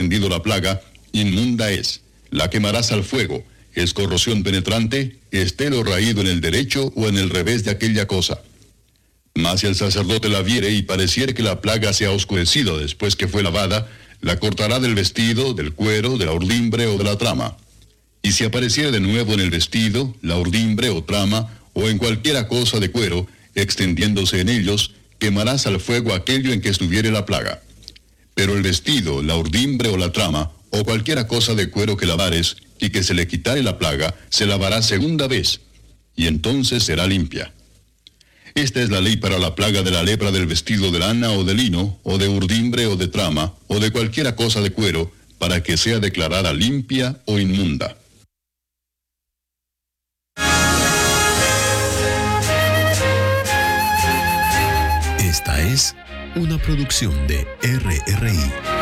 extendido la plaga, inmunda es. La quemarás al fuego. Es corrosión penetrante, esté lo raído en el derecho o en el revés de aquella cosa. Mas si el sacerdote la viere y pareciere que la plaga se ha oscurecido después que fue lavada, la cortará del vestido, del cuero, de la urdimbre o de la trama. Y si apareciere de nuevo en el vestido, la urdimbre o trama, o en cualquiera cosa de cuero, extendiéndose en ellos, quemarás al fuego aquello en que estuviere la plaga. Pero el vestido, la urdimbre o la trama, o cualquiera cosa de cuero que lavares, y que se le quitare la plaga, se lavará segunda vez, y entonces será limpia. Esta es la ley para la plaga de la lepra del vestido de lana o de lino, o de urdimbre o de trama, o de cualquiera cosa de cuero, para que sea declarada limpia o inmunda. Esta es una producción de RRI.